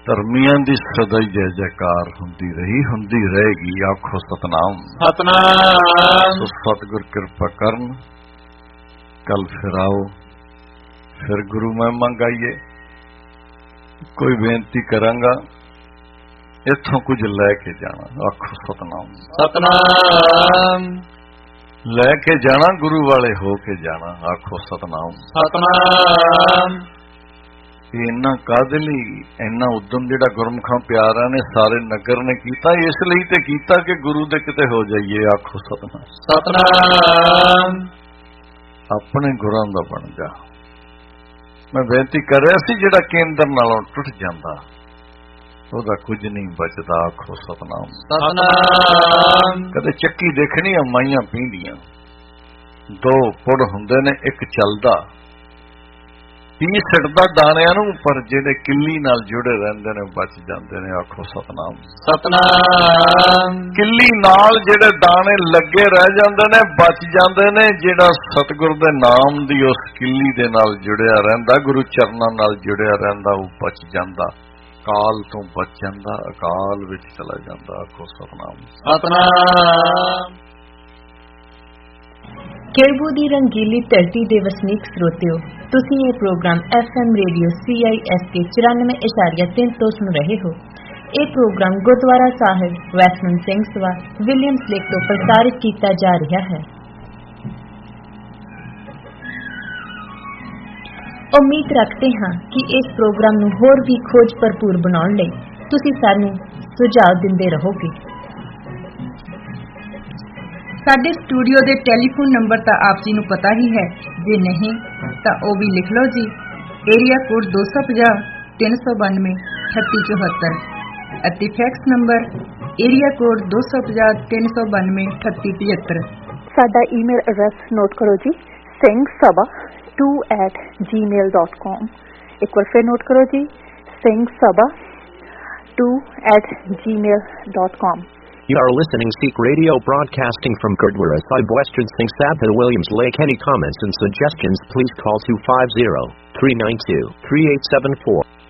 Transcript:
ਧਰਮੀਆਂ ਦੀ ਸਦਾ ਹੀ ਜੈ ਜੈਕਾਰ ਹੁੰਦੀ ਰਹੇਗੀ। ਆਖੋ ਸਤਨਾਮ। ਸਤਨਾਮ। ਸਤਿਗੁਰ ਕਿਰਪਾ ਕਰਨ, ਕੱਲ ਫਿਰ ਆਓ, ਫਿਰ ਗੁਰੂ ਮਹਿਮਾ ਗਾਈਏ। ਕੋਈ ਬੇਨਤੀ ਕਰਾਂਗਾ, ਇੱਥੋਂ ਕੁਝ ਲੈ ਕੇ ਜਾਣਾ। ਆਖੋ ਸਤਨਾਮ। ਸਤਨਾਮ। ਲੈ ਕੇ ਜਾਣਾ, ਗੁਰੂ ਵਾਲੇ ਹੋ ਕੇ ਜਾਣਾ। ਆਖੋ ਸਤਨਾਮ। ਸਤਨਾਮ। ਇੰਨਾ ਕਾਹਦੇ ਲਈ, ਇੰਨਾ ਉਦਮ ਜਿਹੜਾ ਗੁਰਮੁਖਾਂ ਪਿਆਰਾਂ ਨੇ ਸਾਰੇ ਨਗਰ ਨੇ ਕੀਤਾ, ਇਸ ਲਈ ਤੇ ਕੀਤਾ ਕਿ ਗੁਰੂ ਦੇ ਕਿਤੇ ਹੋ ਜਾਈਏ। ਆਖੋ ਸਤਨਾਮ। ਸਤਨਾਮ। ਆਪਣੇ ਗੁਰਾਂ ਦਾ ਬਣ ਜਾ। ਮੈਂ ਬੇਨਤੀ ਕਰ ਰਿਹਾ ਸੀ, ਜਿਹੜਾ ਕੇਂਦਰ ਨਾਲੋਂ ਟੁੱਟ ਜਾਂਦਾ ਉਹਦਾ ਕੁਝ ਨਹੀਂ ਬਚਦਾ। ਆਖੋ ਸਤਨਾਮ। ਸਤਨਾਮ। ਕਦੇ ਚੱਕੀ ਦੇਖਣੀ ਆ, ਮਾਈਆਂ ਪੀਂਦੀਆਂ, ਦੋ ਪੁੜ ਹੁੰਦੇ ਨੇ, ਇੱਕ ਚੱਲਦਾ, ਪੀ ਸਿੱਟਦਾ ਦਾਣਿਆਂ ਨੂੰ, ਪਰ ਜਿਹੜੇ ਕਿੱਲੀ ਨਾਲ ਜੁੜੇ ਰਹਿੰਦੇ ਨੇ ਬਚ ਜਾਂਦੇ ਨੇ। ਆਖੋ ਸਤਨਾਮ। ਸਤਨਾਮ। ਕਿੱਲੀ ਨਾਲ ਜਿਹੜੇ ਦਾਣੇ ਲੱਗੇ ਰਹਿ ਜਾਂਦੇ ਨੇ ਬਚ ਜਾਂਦੇ ਨੇ। ਜਿਹੜਾ ਸਤਿਗੁਰ ਦੇ ਨਾਮ ਦੀ ਉਸ ਕਿੱਲੀ ਦੇ ਨਾਲ ਜੁੜਿਆ ਰਹਿੰਦਾ, ਗੁਰੂ ਚਰਨਾਂ ਨਾਲ ਜੁੜਿਆ ਰਹਿੰਦਾ, ਉਹ ਬਚ ਜਾਂਦਾ, ਕਾਲ ਤੋਂ ਬਚ ਜਾਂਦਾ, ਅਕਾਲ ਵਿੱਚ ਚਲਾ ਜਾਂਦਾ। ਆਖੋ ਸਤਨਾਮ। ਸਤਨਾਮ। ਕੇਲਬੂ ਦੀ ਰੰਗੀਲੀ ਧਰਤੀ ਦੇ ਵਸਨੀਕ ਸਰੋਤਿਓ, ਤੁਸੀਂ ਇਹ ਪ੍ਰੋਗਰਾਮ FM ਰੇਡੀਓ CISK 94.3 ਤੋਂ ਸੁਣ ਰਹੇ ਹੋ। ਇਹ ਪ੍ਰੋਗਰਾਮ ਗੁਰਦੁਆਰਾ ਸਾਹਿਬ ਵੈਸਟਮਿੰਟ ਸਿੰਘ ਸਭਾ ਵਿਲੀਅਮਸ ਲੇਕ ਤੋਂ ਪ੍ਰਸਾਰਿਤ ਕੀਤਾ ਜਾ ਰਿਹਾ ਹੈ। ਉਮੀਦ ਰੱਖਦੇ ਹਾਂ ਕਿ ਇਸ ਪ੍ਰੋਗਰਾਮ ਨੂੰ ਹੋਰ ਵੀ ਖੋਜ ਭਰਪੂਰ ਬਣਾਉਣ ਲਈ ਤੁਸੀਂ ਸਾਨੂੰ ਸੁਝਾਅ ਦਿੰਦੇ ਰਹੋਗੇ। ਸਾਡੇ ਸਟੂਡੀਓ ਦੇ ਟੈਲੀਫੋਨ ਨੰਬਰ ਤਾਂ ਆਪ ਜੀ ਨੂੰ ਪਤਾ ਹੀ ਹੈ, ਜੇ ਨਹੀਂ ਤਾਂ ਉਹ ਵੀ ਲਿਖ ਲਓ ਜੀ। ਏਰੀਆ ਕੋਡ 250 392 3874 ਅਤੇ ਫੈਕਸ ਨੰਬਰ ਏਰੀਆ ਕੋਡ 250 392 3875। ਸਾਡਾ ਈਮੇਲ ਐਡਰੈਸ ਨੋਟ ਕਰੋ ਜੀ, singhsabha2@gmail.com। ਇੱਕ ਵਾਰ ਫਿਰ ਨੋਟ ਕਰੋ ਜੀ, singhsabha2@gmail.com। You are listening Sikh Radio broadcasting from Gurdwara Sahib Western Singh Sabha Williams Lake. Any comments and suggestions please call 250-392-3874.